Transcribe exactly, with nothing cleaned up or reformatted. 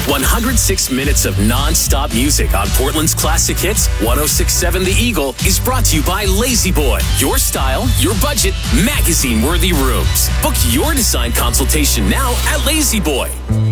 one hundred six minutes of non-stop music on Portland's classic hits. one oh six point seven The Eagle is brought to you by Lazy Boy. Your style, your budget, magazine-worthy rooms. Book your design consultation now at Lazy Boy.